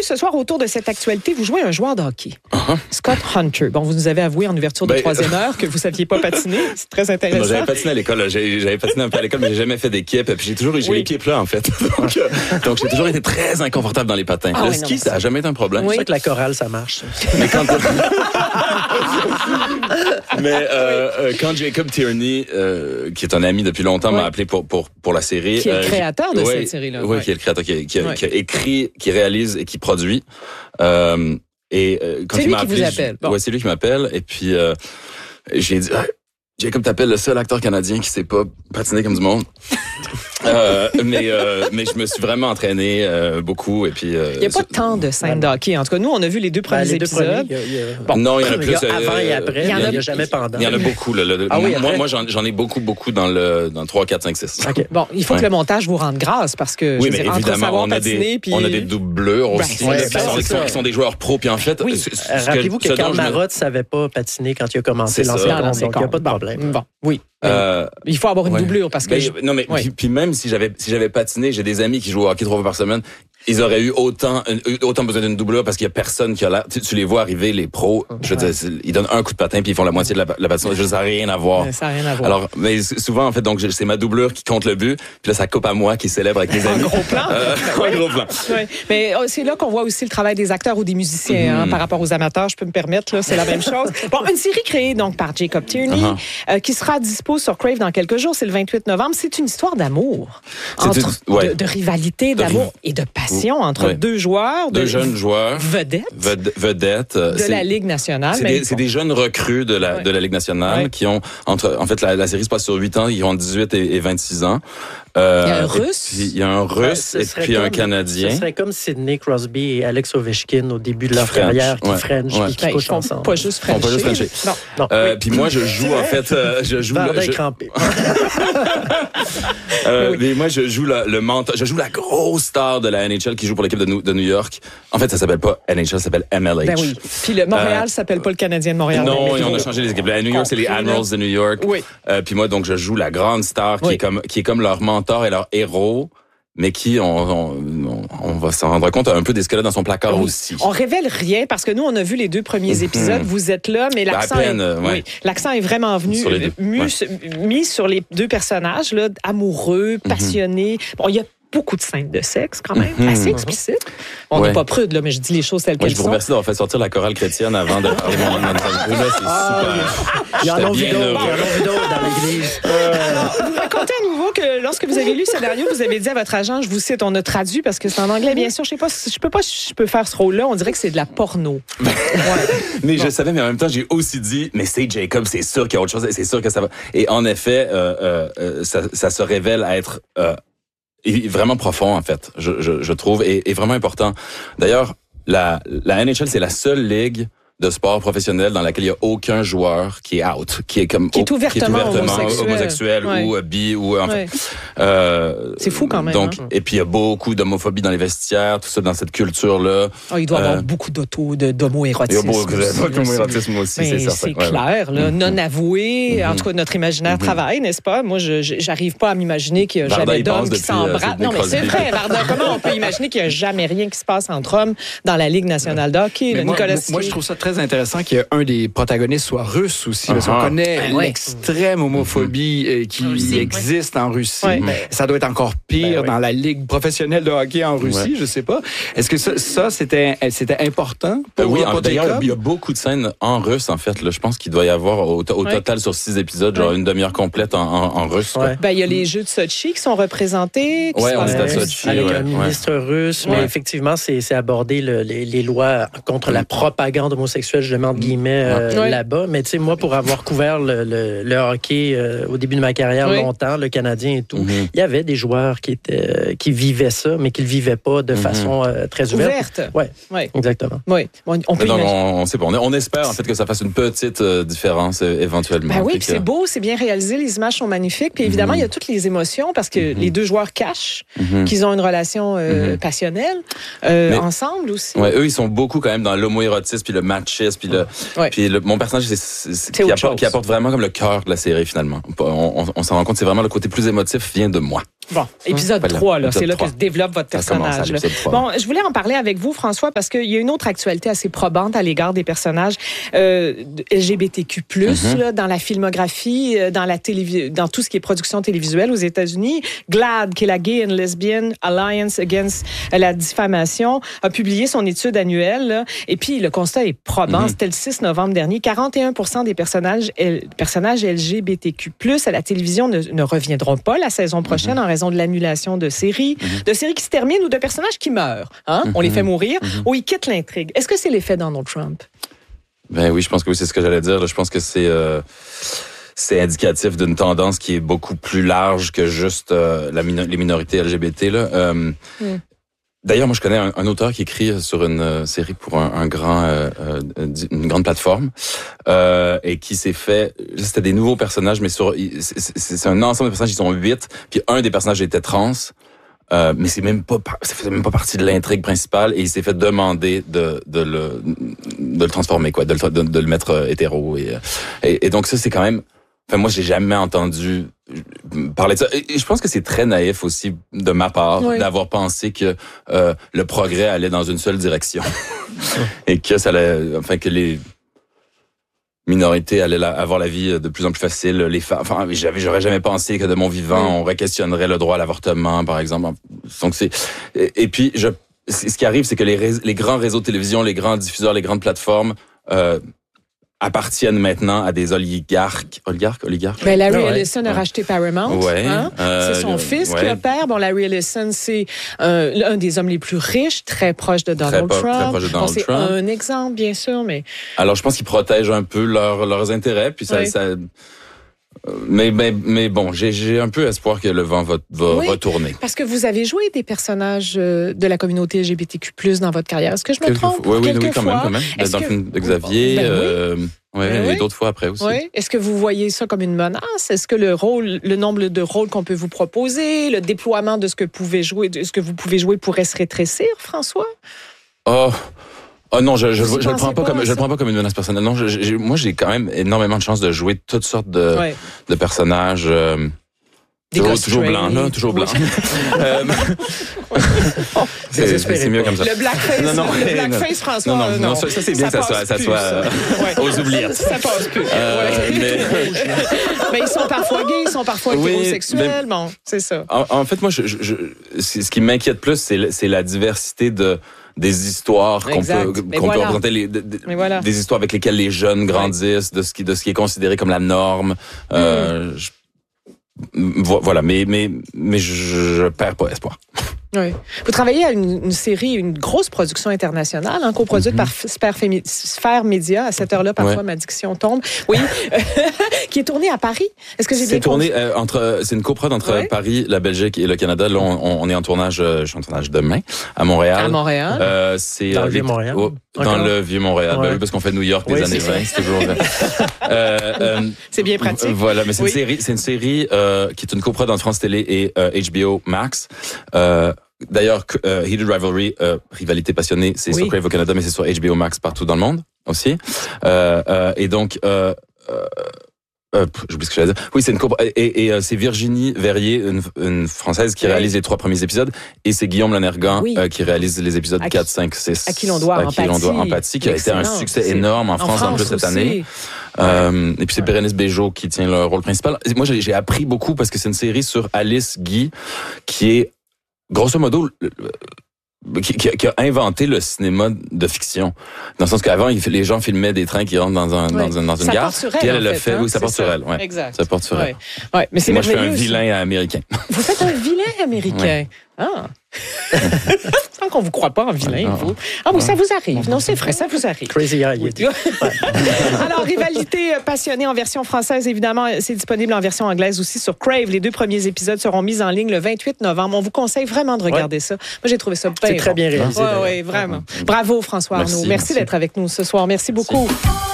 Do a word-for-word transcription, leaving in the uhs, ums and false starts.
ce soir, autour de cette actualité, vous jouez un joueur de hockey, uh-huh. Scott Hunter. Bon, vous nous avez avoué en ouverture de ben, troisième heure que vous ne saviez pas patiner. C'est très intéressant. Moi, j'avais patiné à l'école. J'avais, j'avais patiné un peu à l'école, mais j'ai jamais fait d'équipe. Puis j'ai toujours eu oui. l'équipe là, en fait. Donc, euh, donc, j'ai toujours été très inconfortable dans les patins. Ah, le oui, ski, non, ça n'a jamais été un problème. Oui. C'est vrai que la chorale, ça marche. Mais quand... mais euh, euh, quand Jacob Tierney, euh, qui est un ami depuis longtemps, oui. m'a appelé pour, pour, pour la série. Qui est le créateur euh, de ouais, cette série-là. Oui, ouais. qui est le créateur, qui, qui, oui. qui a écrit, qui réalise et qui produit. Euh, et euh, quand c'est il lui m'a qui appelé, vous appelle. Bon. Ouais, c'est lui qui m'appelle. Et puis, euh, j'ai dit, ah, Jacob, t'appelles le seul acteur canadien qui sait pas patiner comme du monde. euh, mais euh, mais je me suis vraiment entraîné euh, beaucoup et puis euh, il n'y a pas tant de scènes de hockey. En tout cas, nous on a vu les deux premiers ben, les deux épisodes. Premiers, y a, y a... Bon, non, il y en a plus. Il y a avant et après. Il y, y, y a jamais pendant. Il y en a beaucoup. Là, le, ah, oui, moi, moi j'en, j'en ai beaucoup, beaucoup dans le dans trois, quatre, cinq, six. Okay. Bon, il faut ouais. que le montage vous rende grâce parce que oui, je veux mais dire, évidemment, entre on a patiner, des puis... on a des doubleurs aussi ouais, qui, sont, qui, sont, qui sont des joueurs pros. Puis en fait, oui. ce, ce rappelez-vous que, que Karl Marotte me... savait pas patiner quand il a commencé l'ancien compte, donc il n'y a pas de problème. Bon, oui. Euh, il faut avoir une ouais. doublure parce que ben, je... non mais ouais. puis, puis même si j'avais si j'avais patiné, j'ai des amis qui jouent au hockey trois fois par semaine, ils auraient eu autant autant besoin d'une doublure parce qu'il y a personne qui a là tu, tu les vois arriver les pros, je veux dire, ils donnent un coup de patin puis ils font la moitié de la, la patinoire, ça n'a rien à voir. Ça n'a rien à voir. Alors mais souvent en fait donc c'est ma doublure qui compte le but, puis là ça coupe à moi qui célèbre avec les amis. Un gros plan. Euh, oui. Un gros plan. Oui. Mais c'est là qu'on voit aussi le travail des acteurs ou des musiciens mm-hmm. hein, par rapport aux amateurs, je peux me permettre là, c'est la même chose. Bon, une série créée donc par Jacob Tierney uh-huh. euh, qui sera dispo sur Crave dans quelques jours, c'est le vingt-huit novembre, c'est une histoire d'amour, entre, une, ouais. de, de rivalité, d'amour de, et de passion entre ouais. deux joueurs, deux de, jeunes joueurs, vedettes, ved, vedettes de c'est, la Ligue nationale. C'est, des, c'est des jeunes recrues de la ouais. de la Ligue nationale ouais. qui ont entre, en fait la, la série se passe sur huit ans, ils ont dix-huit et, et vingt-six ans. Euh, il y a un Russe. Il y a un Russe ouais, et puis comme, un Canadien. Ce serait comme Sidney Crosby et Alex Ovechkin au début de leur French, carrière, qui ouais, French, ouais. qui, qui couchent ensemble. Pas juste French. Pas juste French. Non. non. Euh, oui. Puis moi, je joue en fait, euh, je joue. Le, je... crampé. euh, oui. Mais moi, je joue le, le mentor, je joue la grosse star de la N H L qui joue pour l'équipe de New, de New York. En fait, ça s'appelle pas N H L, ça s'appelle M L H. Ben oui. Puis le Montréal euh, s'appelle pas le Canadien de Montréal. Non, on a changé les équipes. À New York, c'est les Admirals de New York. Oui. Euh, puis moi, donc, je joue la grande star qui oui. est comme qui est comme leur mentor et leur héros. Mais qui, on, on, on va s'en rendre compte, a un peu des squelettes dans son placard oui. aussi. On révèle rien parce que nous, on a vu les deux premiers épisodes. Mm-hmm. Vous êtes là, mais l'accent, peine, est, ouais. oui, l'accent est vraiment venu sur mis, ouais. mis sur les deux personnages, là, amoureux, passionnés. Mm-hmm. Bon, il y a beaucoup de scènes de sexe, quand même, mm-hmm. assez explicite. On n'est ouais. pas prude, là, mais je dis les choses telles qu'elles sont. Je vous remercie d'avoir fait sortir la chorale chrétienne avant de parler de mon interview. Là, c'est super. Il y en a vu d'autres, il y en a vu d'autres dans l'église. Vous racontez à nouveau que lorsque vous avez lu le scénario, vous avez dit à votre agent, je vous cite, on a traduit parce que c'est en anglais, bien sûr. Je sais pas, je peux pas, je peux faire ce rôle-là. On dirait que c'est de la porno. Ouais. Mais bon. Je savais, mais en même temps, j'ai aussi dit, mais c'est Jacob, c'est sûr qu'il y a autre chose, c'est sûr que ça va. Et en effet, euh, euh, ça, ça se révèle à être euh, vraiment profond, en fait, je, je, je trouve, et, et vraiment important. D'ailleurs, la, la N H L, c'est la seule ligue de sport professionnel dans laquelle il y a aucun joueur qui est out, qui est comme qui est ouvertement, qui est ouvertement homosexuel, homosexuel ouais. ou bi ou en ouais. fait. Euh, c'est fou quand même. Donc hein. Et puis il y a beaucoup d'homophobie dans les vestiaires, tout ça dans cette culture là. Oh, il doit y avoir euh, beaucoup d'auto de d'homo-érotisme. Il y a beaucoup d'homo-érotisme aussi, mais c'est certain. C'est ouais, clair, ouais. là, non avoué. Mm-hmm. En tout cas, notre imaginaire mm-hmm. travaille, n'est-ce pas? Moi, je j'arrive pas à m'imaginer qu'il y a Varda, jamais d'hommes qui s'embrassent. Euh, non, mais c'est vrai, Varda. Comment on peut imaginer qu'il y a jamais rien qui se passe entre hommes dans la Ligue nationale de hockey? Là, moi, Nicolas moi, je trouve ça très intéressant qu'il y ait un des protagonistes soit russe aussi. Parce qu'on connaît ben, l'extrême homophobie euh, qui Russie, existe ouais. en Russie. Ouais. Ça doit être encore pire ben, dans ouais. la Ligue professionnelle de hockey en Russie, ouais. je sais pas. Est-ce que ça, ça c'était, c'était important pour, oui, pour d'ailleurs, Jacob? Il y a beaucoup de scènes en russe, en fait. Là. Je pense qu'il doit y avoir au, au ouais. total sur six épisodes, genre ouais. une demi-heure complète en, en, en russe. Ouais. Ben, il y a les Jeux de Sochi qui sont représentés. Oui, on est à Sochi. Avec ouais. un ministre ouais. russe, mais ouais. effectivement, c'est, c'est aborder le, les, les lois contre la propagande homosexuelle, je demande guillemets, euh, ouais. là-bas. Mais tu sais, moi, pour avoir couvert le, le, le hockey euh, au début de ma carrière oui. longtemps, le Canadien et tout, il mm-hmm. y avait des joueurs qui étaient euh, qui vivaient ça, mais qui le vivaient pas de mm-hmm. façon euh, très ouverte. Ouverte. Ouais, ouais, exactement. Oui, on, on peut. Donc, on, on sait pas. On, on espère en fait que ça fasse une petite euh, différence euh, éventuellement. Ben oui, puis que... c'est beau, c'est bien réalisé, les images sont magnifiques, puis évidemment, il mm-hmm. y a toutes les émotions parce que mm-hmm. les deux joueurs cachent mm-hmm. qu'ils ont une relation euh, mm-hmm. passionnelle euh, mais, ensemble aussi. Ouais, eux, ils sont beaucoup quand même dans l'homoérotisme puis le, ma- machiste, puis le, ouais. puis le, mon personnage, c'est, c'est, c'est qui, apporte, qui apporte vraiment comme le cœur de la série finalement. On, on, on s'en rend compte, c'est vraiment le côté plus émotif vient de moi. Bon, épisode hum. trois, là, épisode c'est là trois. que se développe votre personnage. Là. Bon, je voulais en parler avec vous, François, parce qu'il y a une autre actualité assez probante à l'égard des personnages euh, L G B T Q plus, mm-hmm. là, dans la filmographie, dans, la télévi- dans tout ce qui est production télévisuelle aux États-Unis. GLAAD, qui est la Gay and Lesbian Alliance Against la diffamation, a publié son étude annuelle. Là, et puis, le constat est probant. Mm-hmm. C'était le six novembre dernier. quarante et un pour cent des personnages, L- personnages L G B T Q plus à la télévision ne, ne reviendront pas la saison prochaine mm-hmm. en raison de l'annulation de séries, mm-hmm. de séries qui se terminent ou de personnages qui meurent. Hein? Mm-hmm. On les fait mourir mm-hmm. ou ils quittent l'intrigue. Est-ce que c'est l'effet Donald Trump? Ben oui, je pense que oui, c'est ce que j'allais dire. Je pense que c'est euh, c'est indicatif d'une tendance qui est beaucoup plus large que juste euh, la mino- les minorités L G B T. Là. Euh, mm. D'ailleurs, moi, je connais un, un auteur qui écrit sur une euh, série pour un, un grand, euh, euh, une grande plateforme euh, et qui s'est fait. C'était des nouveaux personnages, mais sur c'est, c'est, c'est un ensemble de personnages. Ils sont huit. Puis un des personnages était trans. Euh, mais c'est même pas, ça faisait même pas partie de l'intrigue principale et il s'est fait demander de, de le, de le transformer, quoi, de le, de, de le mettre euh, hétéro et, et, et donc ça c'est quand même, enfin moi j'ai jamais entendu parler de ça et je pense que c'est très naïf aussi de ma part oui. d'avoir pensé que euh, le progrès allait dans une seule direction et que ça allait, enfin que les minorités allaient la, avoir la vie de plus en plus facile. Les femmes, enfin, j'avais, j'aurais jamais pensé que de mon vivant, on réquestionnerait le droit à l'avortement, par exemple. Donc c'est, et, et puis je, ce qui arrive, c'est que les, ré, les grands réseaux de télévision, les grands diffuseurs, les grandes plateformes euh, appartiennent maintenant à des oligarques, oligarques, oligarques. Ben, Larry ouais. Ellison a ouais. racheté Paramount. Ouais. Hein? Euh, c'est son fils ouais. qui opère. Bon, Larry Ellison, c'est euh, un des hommes les plus riches, très proche de Donald très Trump. Très proche de Donald bon, c'est Trump. un exemple, bien sûr, mais. Alors, je pense qu'ils protègent un peu leur, leurs intérêts, puis ça. Oui. ça Mais, mais, mais bon, j'ai, j'ai un peu espoir que le vent va, va oui, retourner. Parce que vous avez joué des personnages de la communauté L G B T Q plus, dans votre carrière. Est-ce que je me Quelques trompe? Oui, oui, oui, quand fois? même, quand même. Est-ce dans que... le film de Xavier, ben oui. euh, ouais, ben et oui. d'autres fois après aussi. Oui. Est-ce que vous voyez ça comme une menace? Est-ce que le rôle, le nombre de rôles qu'on peut vous proposer, le déploiement de ce que vous pouvez jouer, de ce que vous pouvez jouer pourrait se rétrécir, François? Oh... Oh non, je je, je, je le prends pas, pas comme je le prends pas comme une menace personnelle. Non, je, je, moi j'ai quand même énormément de chance de jouer toutes sortes de ouais. de personnages. Euh, toujours toujours blancs là, toujours blancs. euh, c'est, c'est, c'est mieux comme ça. Le blackface, non, non, le blackface, François. Non, non, non, non ça, ça c'est bien, ça, ça soit, ça soit euh, ouais. aux oubliettes. Ça passe plus. Euh, ouais. mais... mais ils sont parfois gays, ils sont parfois oui, hétérosexuels. Ben, bon, c'est ça. En, en fait, moi, je, je, je, ce qui m'inquiète plus, c'est, c'est la diversité de des histoires exact. qu'on peut mais qu'on voilà. peut représenter les, de, de, voilà. des histoires avec lesquelles les jeunes grandissent, ouais. de ce qui de ce qui est considéré comme la norme. Mm. Euh, je, voilà, mais mais mais je, je perds pas espoir. Oui. Vous travaillez à une, une série, une grosse production internationale, hein, coproduite mm-hmm. par Sphère, Fémi- Sphère Média. À cette heure-là, parfois, ouais. ma diction tombe. Oui. Qui est tournée à Paris. Est-ce que j'ai bien C'est tourné euh, entre, c'est une coprod entre ouais. Paris, la Belgique et le Canada. Là, on, on est en tournage, euh, je suis en tournage demain, à Montréal. À Montréal. Euh, c'est dans euh, le Vieux-Montréal. Oh, dans le Vieux-Montréal. Ouais. Ben oui, parce qu'on fait New York des oui, années c'est vingt. C'est toujours vrai. euh, euh, c'est bien pratique. Voilà, mais c'est oui. une série, c'est une série, euh, qui est une coprod entre France Télé et, euh, H B O Max. Euh, D'ailleurs, euh, Heated Rivalry, euh, rivalité passionnée, c'est oui. sur Crave au Canada, mais c'est sur H B O Max partout dans le monde aussi. Euh, euh, et donc, euh, euh, euh, j'oublie ce que j'allais dire. Oui, c'est une co- et, et, et euh, c'est Virginie Verrier, une, une Française, qui oui. réalise les trois premiers épisodes, et c'est Guillaume Lonergan oui. euh, qui réalise les épisodes à quatre, cinq, six. À qui l'on doit à Empathie. Qui l'on doit Empathie, qui Excellent. a été un succès c'est... énorme en, en France, France en plus cette aussi. année. Euh, et puis c'est Bérénice Bejo qui tient le rôle principal. Moi, j'ai, j'ai appris beaucoup parce que c'est une série sur Alice Guy, qui est grosso modo, qui, qui, qui a inventé le cinéma de fiction. Dans le sens qu'avant, les gens filmaient des trains qui rentrent dans, un, ouais. dans, un, dans une ça gare. Porte sur elle, puis elle, elle le fait, fait. Hein? Oui, ça porte ça. sur elle. Ouais. Exact. Ça porte sur ouais. elle. Ouais. Mais c'est moi, je fais un aussi. vilain américain. Vous faites un vilain américain. Ouais. Ah. Sans qu'on vous croit pas en vilain, ah, vous. Ah oui, ça vous arrive. Non, c'est vrai, ça vous arrive. Crazy Eye. Alors, Rivalité passionnée en version française, évidemment, c'est disponible en version anglaise aussi sur Crave. Les deux premiers épisodes seront mis en ligne le vingt-huit novembre. On vous conseille vraiment de regarder ouais. ça. Moi, j'ai trouvé ça bien C'est très bon. bien réalisé. Oui, ouais, vraiment. Bravo, François Arnaud. Merci, merci, merci d'être avec nous ce soir. Merci beaucoup. Merci.